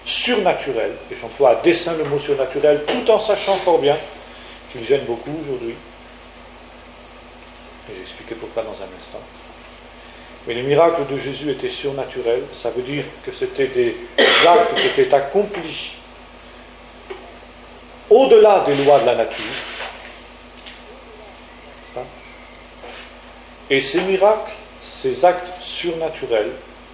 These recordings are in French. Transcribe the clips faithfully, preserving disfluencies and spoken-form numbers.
surnaturel, et j'emploie à dessein le mot surnaturel, tout en sachant fort bien qu'il gêne beaucoup aujourd'hui. Et j'ai expliqué pourquoi dans un instant. Mais les miracles de Jésus étaient surnaturels, ça veut dire que c'était des actes qui étaient accomplis au-delà des lois de la nature. Et ces miracles, ces actes surnaturels,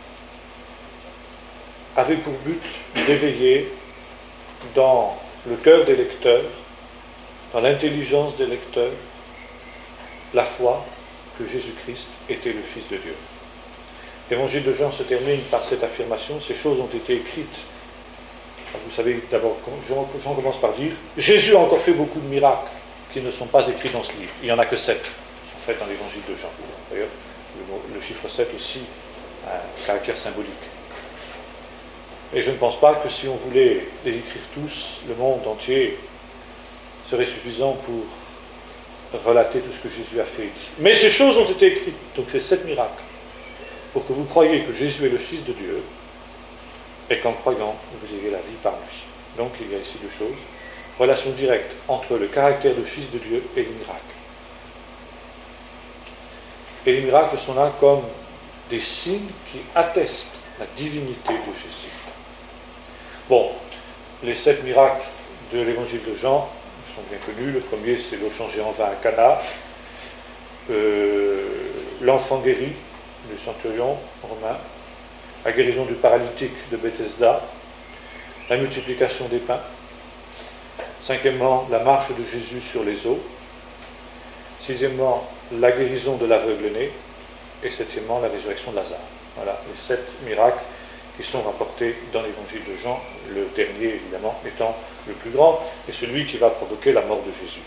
avaient pour but d'éveiller dans le cœur des lecteurs, dans l'intelligence des lecteurs, la foi que Jésus-Christ était le Fils de Dieu. L'évangile de Jean se termine par cette affirmation, ces choses ont été écrites. Vous savez, d'abord, Jean, Jean commence par dire, Jésus a encore fait beaucoup de miracles qui ne sont pas écrits dans ce livre. Il n'y en a que sept, en fait, dans l'évangile de Jean. D'ailleurs, le, le chiffre sept aussi a un caractère symbolique. Et je ne pense pas que si on voulait les écrire tous, le monde entier serait suffisant pour relater tout ce que Jésus a fait et dit. Mais ces choses ont été écrites, donc c'est sept miracles, pour que vous croyiez que Jésus est le Fils de Dieu, et qu'en croyant, vous ayez la vie par lui. Donc il y a ici deux choses. Relation directe entre le caractère de Fils de Dieu et les miracles. Et les miracles sont là comme des signes qui attestent la divinité de Jésus. Bon, les sept miracles de l'évangile de Jean sont bien connus. Le premier, c'est l'eau changée en vin à Cana, euh, l'enfant guéri du centurion romain, la guérison du paralytique de Bethesda, la multiplication des pains, cinquièmement, la marche de Jésus sur les eaux, sixièmement, la guérison de l'aveugle-né, et septièmement, la résurrection de Lazare. Voilà les sept miracles qui sont rapportés dans l'évangile de Jean, le dernier évidemment étant le plus grand, et celui qui va provoquer la mort de Jésus.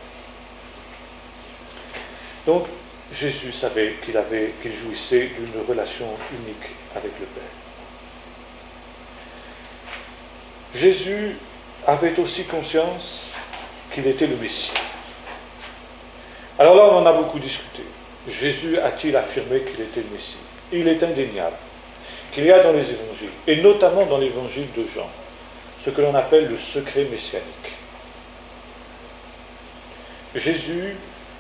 Donc, Jésus savait qu'il avait, qu'il jouissait d'une relation unique avec le Père. Jésus avait aussi conscience qu'il était le Messie. Alors là, on en a beaucoup discuté. Jésus a-t-il affirmé qu'il était le Messie? Il est indéniable qu'il y a dans les évangiles, et notamment dans l'évangile de Jean, ce que l'on appelle le secret messianique. Jésus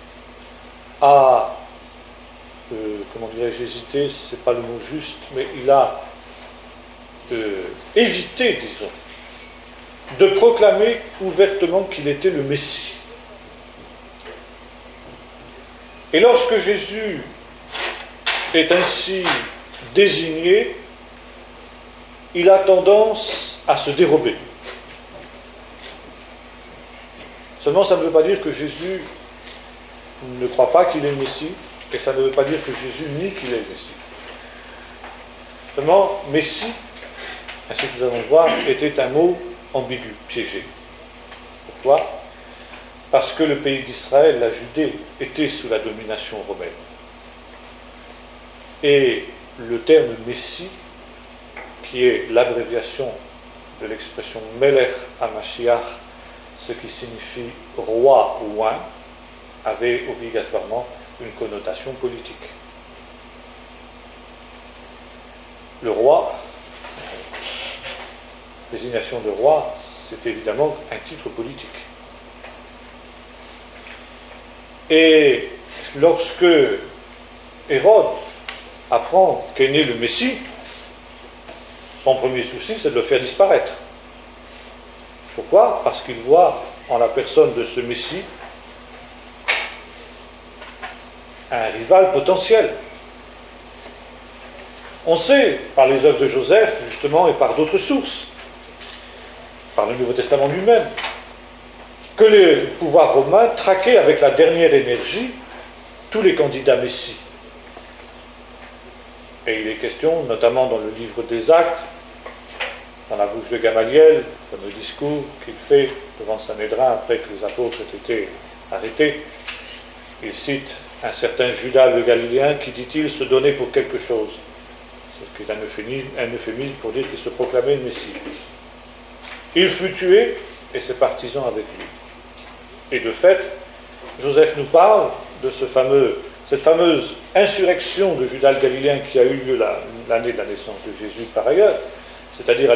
a, euh, comment dirais-je, hésité, ce n'est pas le mot juste, mais il a euh, évité, disons, de proclamer ouvertement qu'il était le Messie. Et lorsque Jésus est ainsi désigné, il a tendance à se dérober. Seulement, ça ne veut pas dire que Jésus ne croit pas qu'il est le Messie, et ça ne veut pas dire que Jésus nie qu'il est le Messie. Seulement, Messie, ainsi que nous allons le voir, était un mot ambigu, piégé. Pourquoi ? Parce que le pays d'Israël, la Judée, était sous la domination romaine. Et le terme Messie, qui est l'abréviation de l'expression Melech HaMashiach, ce qui signifie roi ou oint, avait obligatoirement une connotation politique. Le roi, désignation de roi, c'est évidemment un titre politique. Et lorsque Hérode apprend qu'est né le Messie, son premier souci, c'est de le faire disparaître. Pourquoi ? Parce qu'il voit en la personne de ce Messie un rival potentiel. On sait, par les œuvres de Joseph, justement, et par d'autres sources, par le Nouveau Testament lui-même, que le pouvoir romain traquait avec la dernière énergie tous les candidats Messie. Et il est question, notamment dans le livre des Actes, dans la bouche de Gamaliel, le fameux discours qu'il fait devant Sanhédrin après que les apôtres aient été arrêtés, il cite un certain Judas le Galiléen qui, dit-il, se donnait pour quelque chose. C'est ce qui est un euphémisme, un euphémisme pour dire qu'il se proclamait le Messie. Il fut tué et ses partisans avec lui. Et de fait, Joseph nous parle de ce fameux, cette fameuse insurrection de Judas le Galiléen qui a eu lieu la, l'année de la naissance de Jésus par ailleurs, c'est-à-dire